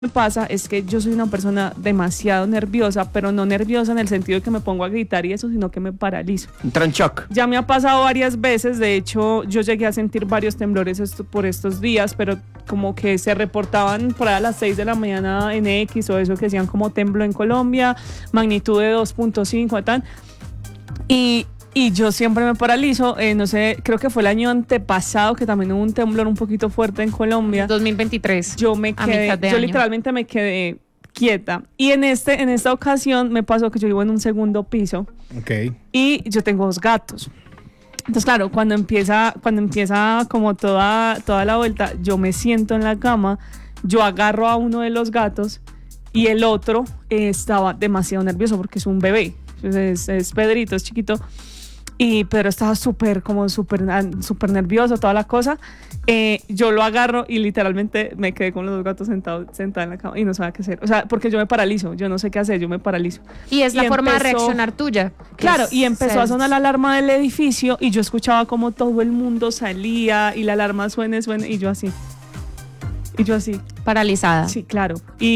Me pasa es que yo soy una persona demasiado nerviosa, pero no nerviosa en el sentido de que me pongo a gritar y eso, sino que me paralizo. Entra en shock. Ya me ha pasado varias veces, de hecho yo llegué a sentir varios temblores por estos días, pero como que se reportaban por ahí a las 6 de la mañana en X o eso que decían como tembló en Colombia, magnitud de 2.5 tal. Y yo siempre me paralizo, no sé, creo que fue el año antepasado que también hubo un temblor un poquito fuerte en Colombia. 2023. Yo literalmente me quedé quieta. Y en esta ocasión me pasó que yo vivo en un segundo piso. Okay. Y yo tengo 2 gatos. Entonces, claro, cuando empieza como toda la vuelta, yo me siento en la cama, yo agarro a uno de los gatos y el otro estaba demasiado nervioso porque es un bebé. Es Pedrito, es chiquito. Y Pedro estaba súper nervioso, toda la cosa. Yo lo agarro y literalmente me quedé con los 2 gatos sentada en la cama y no sabía qué hacer. O sea, porque yo me paralizo, yo no sé qué hacer, yo me paralizo. Y es la forma de reaccionar tuya. Claro, y empezó a sonar la alarma del edificio y yo escuchaba como todo el mundo salía y la alarma suena y yo así. Paralizada. Sí, claro.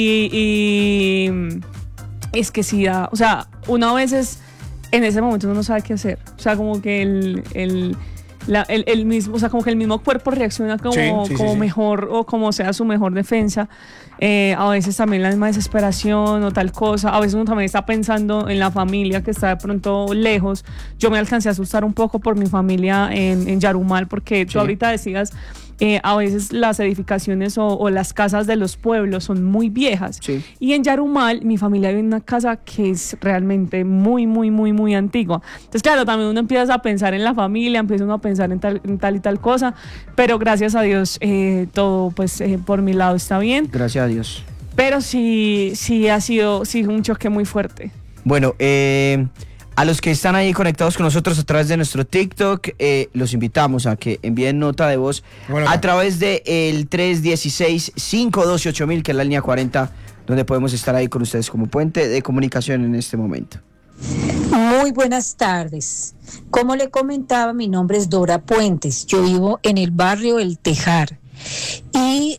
Y es que sí da, o sea, uno a veces en ese momento uno no sabe qué hacer. O sea, como que el mismo, o sea, como que el mismo cuerpo reacciona como mejor o como sea su mejor defensa. A veces también la misma desesperación o tal cosa. A veces uno también está pensando en la familia que está de pronto lejos. Yo me alcancé a asustar un poco por mi familia en Yarumal, porque tú ahorita decías, a veces las edificaciones o las casas de los pueblos son muy viejas. Sí. Y en Yarumal, mi familia vive en una casa que es realmente muy, muy, muy, muy antigua. Entonces, claro, también uno empieza a pensar en la familia, empieza uno a pensar en tal y tal cosa, pero gracias a Dios todo, pues, por mi lado está bien. Gracias a Dios. Pero sí ha sido un choque muy fuerte. Bueno, a los que están ahí conectados con nosotros a través de nuestro TikTok, los invitamos a que envíen nota de voz a través del 316-512-8000, que es la línea 40, donde podemos estar ahí con ustedes como puente de comunicación en este momento. Muy buenas tardes. Como le comentaba, mi nombre es Dora Puentes. Yo vivo en el barrio El Tejar y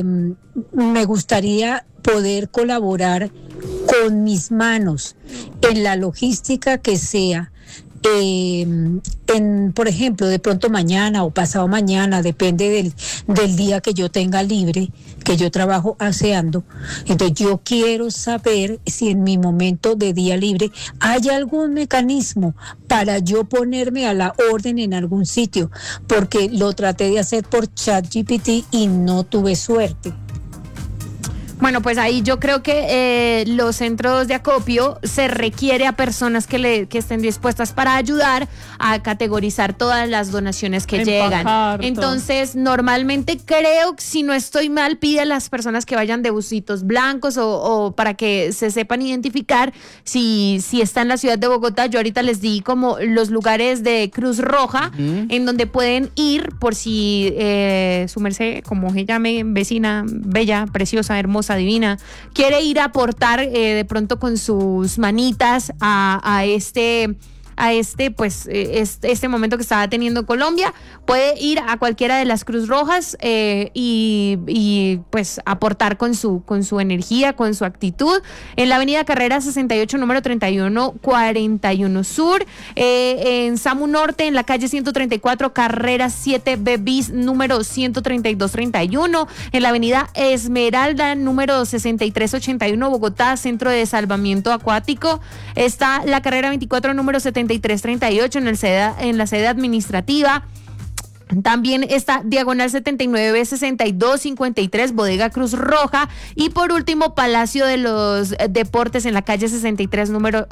me gustaría poder colaborar con mis manos en la logística que sea, por ejemplo, de pronto mañana o pasado mañana, depende del día que yo tenga libre, que yo trabajo aseando. Entonces yo quiero saber si en mi momento de día libre hay algún mecanismo para yo ponerme a la orden en algún sitio, porque lo traté de hacer por ChatGPT y no tuve suerte. Bueno, pues ahí yo creo que los centros de acopio se requiere a personas que estén dispuestas para ayudar a categorizar todas las donaciones que llegan. Entonces, normalmente creo que, si no estoy mal, pide a las personas que vayan de busitos blancos o para que se sepan identificar si está en la ciudad de Bogotá. Yo ahorita les di como los lugares de Cruz Roja en donde pueden ir por si su merced, como se llame, vecina, bella, preciosa, hermosa, divina, quiere ir a aportar de pronto con sus manitas a este momento que estaba teniendo Colombia. Puede ir a cualquiera de las Cruz Rojas y pues aportar con su energía, con su actitud. En la avenida Carrera 68, número 3141 Sur, en Samu Norte, en la calle 134, Carrera 7B bis, número 13231, en la avenida Esmeralda, número 6381, Bogotá, Centro de Salvamiento Acuático. Está la Carrera 24, número 7338, en la sede administrativa. También está diagonal 79 62 53, Bodega Cruz Roja. Y por último, Palacio de los Deportes, en la calle 63, número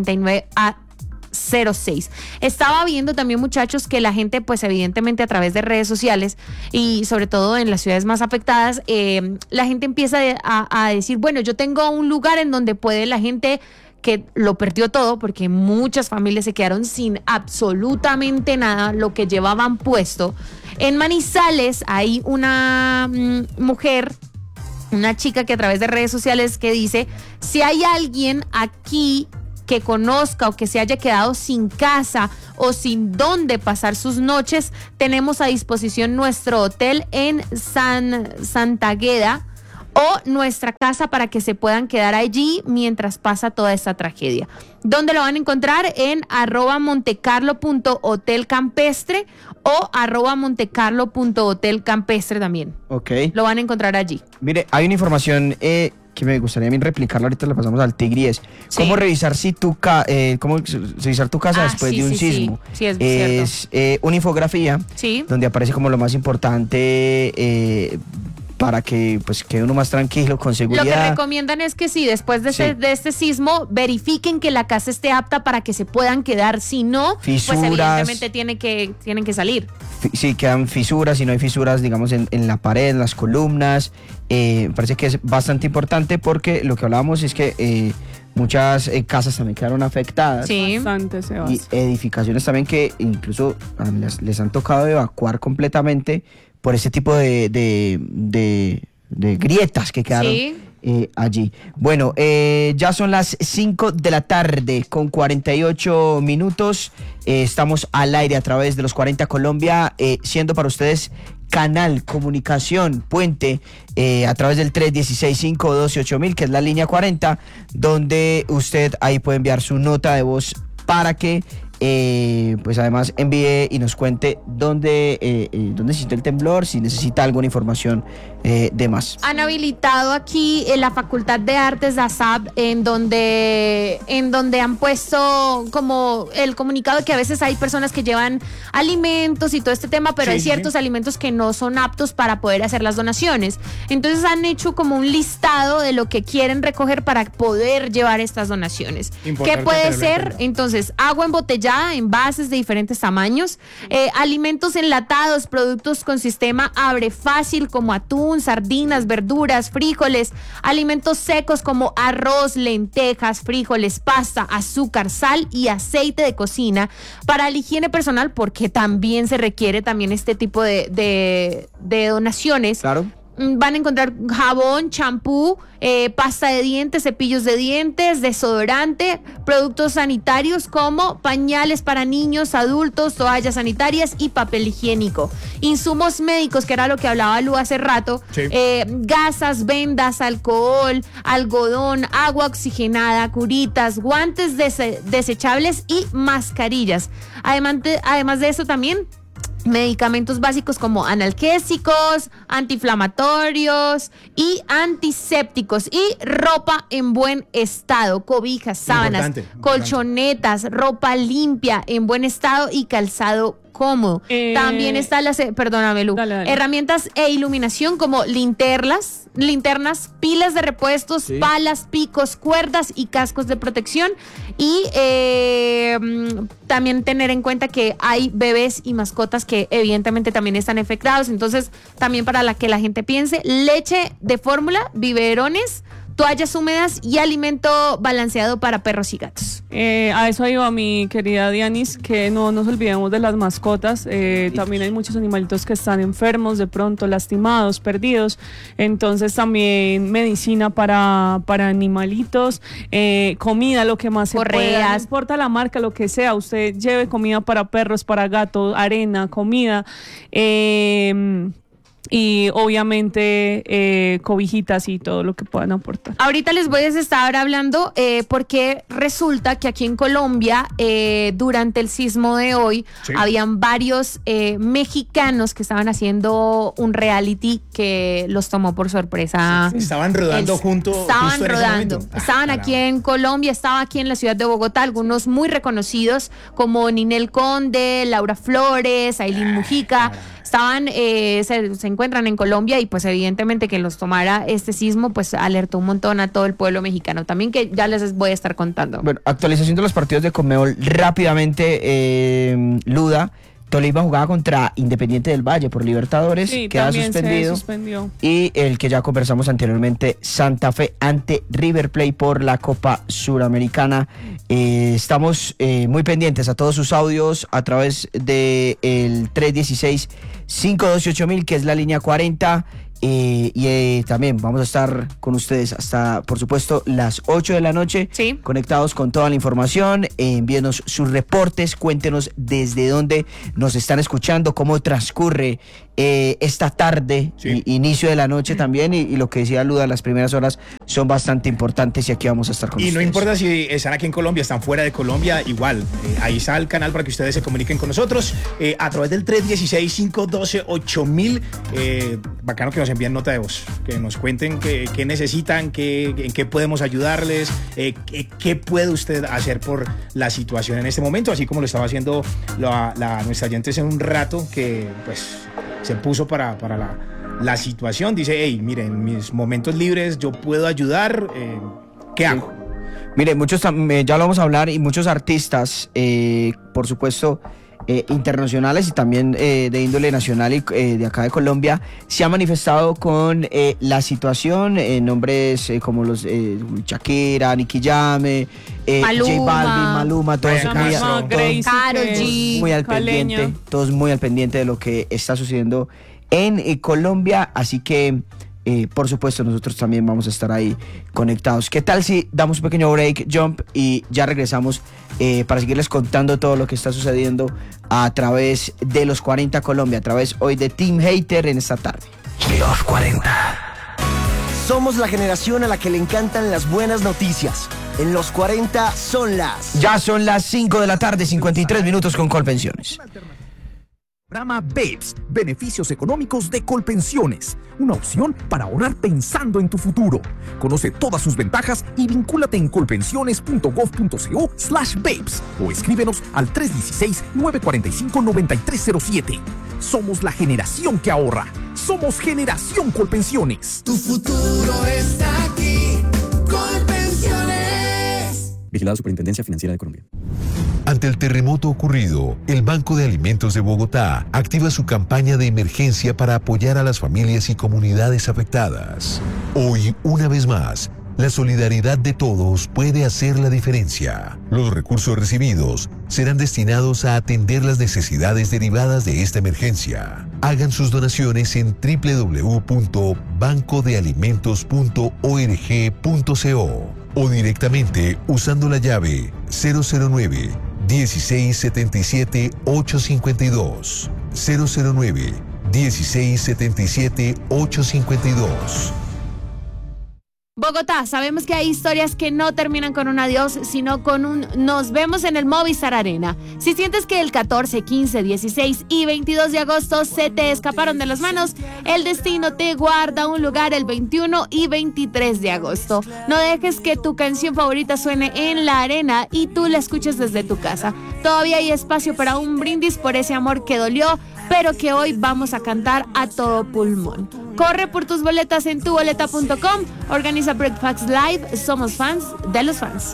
59A06. Estaba viendo también, muchachos, que la gente, pues evidentemente a través de redes sociales y sobre todo en las ciudades más afectadas, la gente empieza a decir, bueno, yo tengo un lugar en donde puede la gente que lo perdió todo, porque muchas familias se quedaron sin absolutamente nada, lo que llevaban puesto. En Manizales hay una mujer, una chica que a través de redes sociales que dice, si hay alguien aquí que conozca o que se haya quedado sin casa o sin dónde pasar sus noches, tenemos a disposición nuestro hotel en Santagueda, o Nuestra Casa para que se puedan quedar allí mientras pasa toda esta tragedia. ¿Dónde lo van a encontrar? En @montecarlo.hotelcampestre o @montecarlo.hotelcampestre también. Ok. Lo van a encontrar allí. Mire, hay una información que me gustaría a mí replicarla, ahorita la pasamos al Tigri, es cómo revisar cómo revisar tu casa después de un sismo. Sí, es cierto. Es una infografía donde aparece como lo más importante para que pues quede uno más tranquilo, con seguridad. Lo que recomiendan es que después de este sismo, verifiquen que la casa esté apta para que se pudan quedar. Si no, fisuras, pues evidentemente tienen que salir. Sí, quedan fisuras, si no hay fisuras, digamos, en la pared, en las columnas. Me parece que es bastante importante porque lo que hablábamos es que muchas casas también quedaron afectadas. Sí. Bastante, y edificaciones también que incluso les han tocado evacuar completamente por este tipo de grietas que quedaron allí. Bueno, ya son las 5 de la tarde con 48 minutos. Estamos al aire a través de los 40 Colombia, siendo para ustedes canal, comunicación, puente, a través del 316-512-8000, que es la línea 40, donde usted ahí puede enviar su nota de voz para que pues además envíe y nos cuente dónde sintió el temblor, si necesita alguna información de más. Han habilitado aquí en la Facultad de Artes de ASAP, en donde han puesto como el comunicado que a veces hay personas que llevan alimentos y todo este tema, pero hay ciertos alimentos que no son aptos para poder hacer las donaciones. Entonces han hecho como un listado de lo que quieren recoger para poder llevar estas donaciones. ¿Qué puede ser? Entonces, agua embotellada, envases de diferentes tamaños, alimentos enlatados, productos con sistema abre fácil como atún, sardinas, verduras, frijoles, alimentos secos como arroz, lentejas, frijoles, pasta, azúcar, sal y aceite de cocina para la higiene personal, porque también se requiere también este tipo de donaciones. Claro. Van a encontrar jabón, champú, pasta de dientes, cepillos de dientes, desodorante, productos sanitarios como pañales para niños, adultos, toallas sanitarias y papel higiénico. Insumos médicos, que era lo que hablaba Lu hace rato, gasas, vendas, alcohol, algodón, agua oxigenada, curitas, guantes desechables y mascarillas. Además de eso también, medicamentos básicos como analgésicos, antiinflamatorios y antisépticos, y ropa en buen estado, cobijas, sábanas, colchonetas, ropa limpia en buen estado y calzado cómodo. También están perdóname, Lu, herramientas e iluminación como linternas, pilas de repuestos, palas, picos, cuerdas y cascos de protección. Y también tener en cuenta que hay bebés y mascotas que evidentemente también están afectados. Entonces, también para que la gente piense, leche de fórmula, biberones, toallas húmedas y alimento balanceado para perros y gatos. A eso iba mi querida Dianis, que no nos olvidemos de las mascotas. También hay muchos animalitos que están enfermos, de pronto lastimados, perdidos. Entonces también medicina para animalitos, comida, lo que más se pueda. No importa la marca, lo que sea, usted lleve comida para perros, para gatos, arena, comida. Y obviamente cobijitas y todo lo que puedan aportar. Ahorita les voy a estar hablando porque resulta que aquí en Colombia durante el sismo de hoy habían varios mexicanos que estaban haciendo un reality que los tomó por sorpresa. Estaban rodando juntos. Estaban rodando. Estaban aquí en Colombia, estaba aquí en la ciudad de Bogotá, algunos muy reconocidos como Ninel Conde, Laura Flores, Ailín Mujica. Estaban, se encuentran en Colombia y pues evidentemente que los tomara este sismo pues alertó un montón a todo el pueblo mexicano también, que ya les voy a estar contando. Bueno, actualización de los partidos de Conmebol rápidamente, Luda. Tolima jugaba contra Independiente del Valle por Libertadores, queda suspendido. Y el que ya conversamos anteriormente, Santa Fe ante River Plate por la Copa Suramericana. Estamos muy pendientes a todos sus audios a través del 316-512-8000, que es la línea 40. También vamos a estar con ustedes hasta, por supuesto, las 8 de la noche, conectados con toda la información. Envíenos sus reportes, cuéntenos desde dónde nos están escuchando, cómo transcurre esta tarde, inicio de la noche también, y lo que decía Luda, las primeras horas son bastante importantes y aquí vamos a estar con ustedes. Y no importa si están aquí en Colombia, están fuera de Colombia, igual, ahí está el canal para que ustedes se comuniquen con nosotros a través del 316-512-8000. Bacano que nos envíen nota de voz, que nos cuenten qué necesitan, en qué podemos ayudarles, qué puede usted hacer por la situación en este momento, así como lo estaba haciendo nuestra oyente hace un rato, que pues se puso para la situación. Dice, hey, miren, en mis momentos libres yo puedo ayudar, ¿qué hago? Mire, muchos, ya lo vamos a hablar, y muchos artistas, por supuesto, internacionales y también de índole nacional y de acá de Colombia, se han manifestado con la situación, nombres como los Shakira, Nicky Jam, J Balvin, Maluma, todos muy al pendiente, todos muy al pendiente de lo que está sucediendo en Colombia, así que por supuesto nosotros también vamos a estar ahí conectados. ¿Qué tal si damos un pequeño break, Jump, y ya regresamos para seguirles contando todo lo que está sucediendo a través de Los 40 Colombia, a través hoy de Team Hater en esta tarde? Los 40. Somos la generación a la que le encantan las buenas noticias. En Los 40 Ya son las 5 de la tarde, 53 minutos con Colpensiones. Programa Babes, beneficios económicos de Colpensiones, una opción para ahorrar pensando en tu futuro. Conoce todas sus ventajas y vincúlate en colpensiones.gov.co/babes o escríbenos al 316-945-9307. Somos la generación que ahorra. Somos Generación Colpensiones. Tu futuro está aquí. Colpensiones. Vigilado Superintendencia Financiera de Colombia. Ante el terremoto ocurrido, el Banco de Alimentos de Bogotá activa su campaña de emergencia para apoyar a las familias y comunidades afectadas. Hoy, una vez más, la solidaridad de todos puede hacer la diferencia. Los recursos recibidos serán destinados a atender las necesidades derivadas de esta emergencia. Hagan sus donaciones en www.bancodealimentos.org.co o directamente usando la llave 009 1677 852 009 1677 852. Bogotá, sabemos que hay historias que no terminan con un adiós, sino con un nos vemos en el Movistar Arena. Si sientes que el 14, 15, 16 y 22 de agosto se te escaparon de las manos, el destino te guarda un lugar el 21 y 23 de agosto. No dejes que tu canción favorita suene en la arena y tú la escuches desde tu casa. Todavía hay espacio para un brindis por ese amor que dolió, pero que hoy vamos a cantar a todo pulmón. Corre por tus boletas en tuboleta.com. Organiza Breakfast Live. Somos fans de los fans.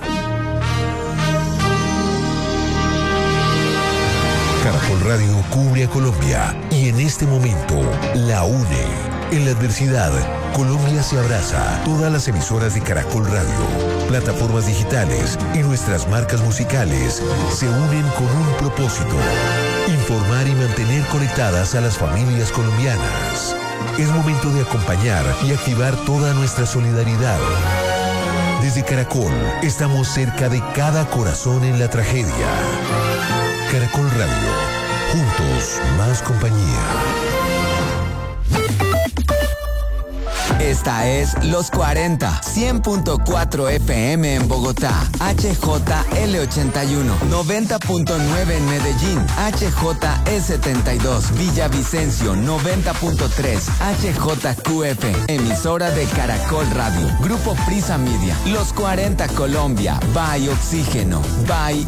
Caracol Radio cubre a Colombia y en este momento la une. En la adversidad, Colombia se abraza. Todas las emisoras de Caracol Radio, plataformas digitales y nuestras marcas musicales se unen con un propósito: informar y mantener conectadas a las familias colombianas. Es momento de acompañar y activar toda nuestra solidaridad. Desde Caracol, estamos cerca de cada corazón en la tragedia. Caracol Radio, juntos más compañía. Esta es Los 40, 100.4 FM en Bogotá, HJL81, 90.9 en Medellín, HJE72, Villavicencio, 90.3, HJQF, emisora de Caracol Radio, Grupo Prisa Media, Los 40 Colombia, by Oxígeno, by